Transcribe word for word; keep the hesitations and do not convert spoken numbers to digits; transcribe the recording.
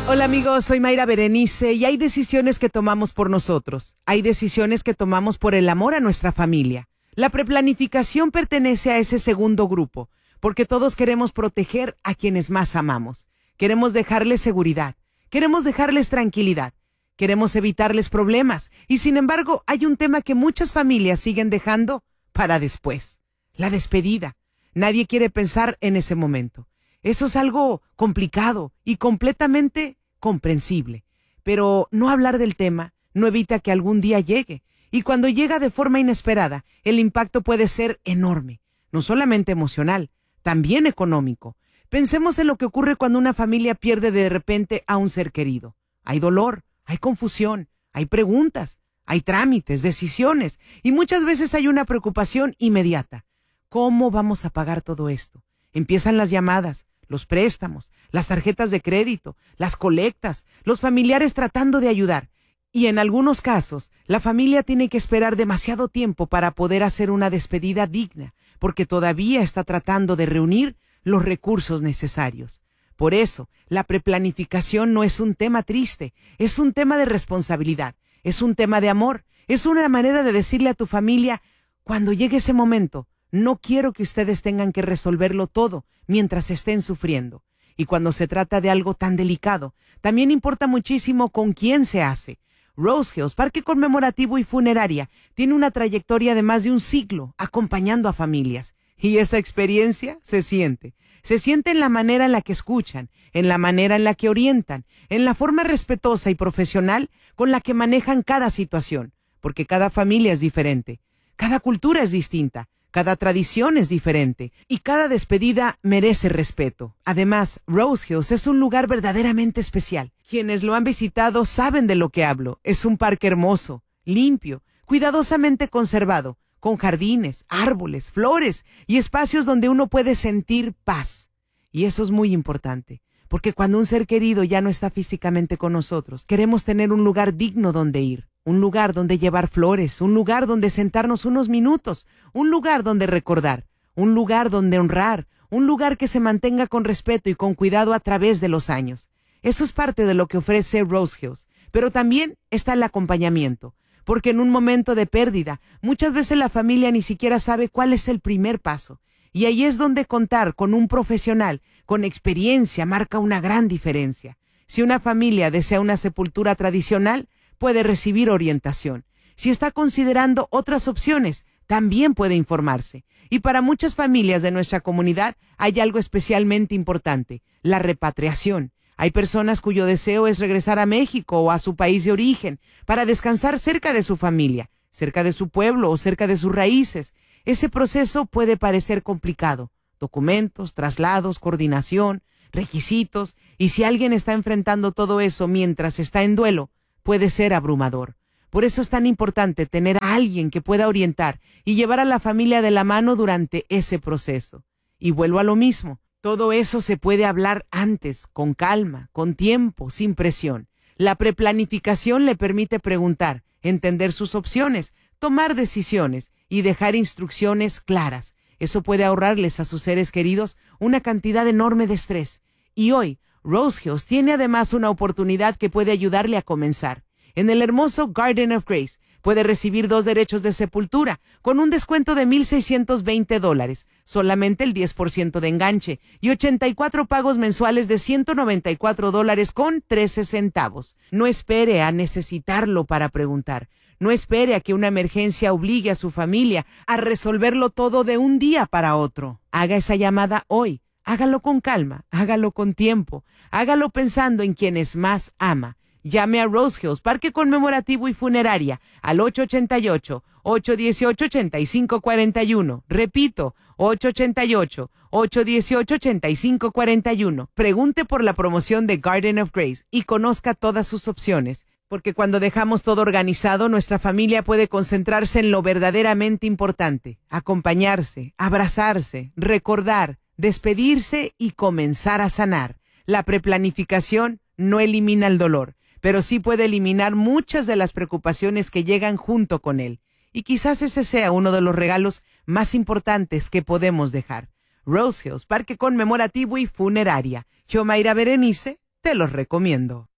Hola amigos, soy Mayra Berenice y hay decisiones que tomamos por nosotros. Hay decisiones que tomamos por el amor a nuestra familia. La preplanificación pertenece a ese segundo grupo, porque todos queremos proteger a quienes más amamos. Queremos dejarles seguridad, queremos dejarles tranquilidad, queremos evitarles problemas. Y sin embargo, hay un tema que muchas familias siguen dejando para después: la despedida. Nadie quiere pensar en ese momento. Eso es algo complicado y completamente comprensible. Pero no hablar del tema no evita que algún día llegue. Y cuando llega de forma inesperada, el impacto puede ser enorme. No solamente emocional, también económico. Pensemos en lo que ocurre cuando una familia pierde de repente a un ser querido. Hay dolor, hay confusión, hay preguntas, hay trámites, decisiones. Y muchas veces hay una preocupación inmediata. ¿Cómo vamos a pagar todo esto? Empiezan las llamadas, los préstamos, las tarjetas de crédito, las colectas, los familiares tratando de ayudar. Y en algunos casos, la familia tiene que esperar demasiado tiempo para poder hacer una despedida digna, porque todavía está tratando de reunir los recursos necesarios. Por eso, la preplanificación no es un tema triste, es un tema de responsabilidad, es un tema de amor, es una manera de decirle a tu familia: cuando llegue ese momento, no quiero que ustedes tengan que resolverlo todo mientras estén sufriendo. Y cuando se trata de algo tan delicado, también importa muchísimo con quién se hace. Rose Hills, Parque Conmemorativo y Funeraria, tiene una trayectoria de más de un siglo acompañando a familias. Y esa experiencia se siente. Se siente en la manera en la que escuchan, en la manera en la que orientan, en la forma respetuosa y profesional con la que manejan cada situación. Porque cada familia es diferente, cada cultura es distinta. Cada tradición es diferente y cada despedida merece respeto. Además, Rose Hills es un lugar verdaderamente especial. Quienes lo han visitado saben de lo que hablo. Es un parque hermoso, limpio, cuidadosamente conservado, con jardines, árboles, flores y espacios donde uno puede sentir paz. Y eso es muy importante, porque cuando un ser querido ya no está físicamente con nosotros, queremos tener un lugar digno donde ir. Un lugar donde llevar flores, un lugar donde sentarnos unos minutos, un lugar donde recordar, un lugar donde honrar, un lugar que se mantenga con respeto y con cuidado a través de los años. Eso es parte de lo que ofrece Rose Hills, pero también está el acompañamiento, porque en un momento de pérdida, muchas veces la familia ni siquiera sabe cuál es el primer paso. Y ahí es donde contar con un profesional con experiencia marca una gran diferencia. Si una familia desea una sepultura tradicional, puede recibir orientación. Si está considerando otras opciones, también puede informarse. Y para muchas familias de nuestra comunidad hay algo especialmente importante: la repatriación. Hay personas cuyo deseo es regresar a México o a su país de origen para descansar cerca de su familia, cerca de su pueblo o cerca de sus raíces. Ese proceso puede parecer complicado. Documentos, traslados, coordinación, requisitos. Y si alguien está enfrentando todo eso mientras está en duelo, puede ser abrumador. Por eso es tan importante tener a alguien que pueda orientar y llevar a la familia de la mano durante ese proceso. Y vuelvo a lo mismo, todo eso se puede hablar antes, con calma, con tiempo, sin presión. La preplanificación le permite preguntar, entender sus opciones, tomar decisiones y dejar instrucciones claras. Eso puede ahorrarles a sus seres queridos una cantidad enorme de estrés. Y hoy, Rose Hills tiene además una oportunidad que puede ayudarle a comenzar. En el hermoso Garden of Grace puede recibir dos derechos de sepultura con un descuento de mil seiscientos veinte dólares, solamente el diez por ciento de enganche y ochenta y cuatro pagos mensuales de ciento noventa y cuatro dólares con trece centavos. No espere a necesitarlo para preguntar. No espere a que una emergencia obligue a su familia a resolverlo todo de un día para otro. Haga esa llamada hoy. Hágalo con calma, hágalo con tiempo, hágalo pensando en quienes más ama. Llame a Rose Hills, Parque Conmemorativo y Funeraria, al ocho ocho ocho, ocho uno ocho, ocho cinco cuatro uno. Repito, ocho ocho ocho, ocho uno ocho, ocho cinco cuatro uno. Pregunte por la promoción de Garden of Grace y conozca todas sus opciones. Porque cuando dejamos todo organizado, nuestra familia puede concentrarse en lo verdaderamente importante: acompañarse, abrazarse, recordar, despedirse y comenzar a sanar. La preplanificación no elimina el dolor, pero sí puede eliminar muchas de las preocupaciones que llegan junto con él. Y quizás ese sea uno de los regalos más importantes que podemos dejar. Rose Hills, Parque Conmemorativo y Funeraria. Yo, Mayra Berenice, Te los recomiendo.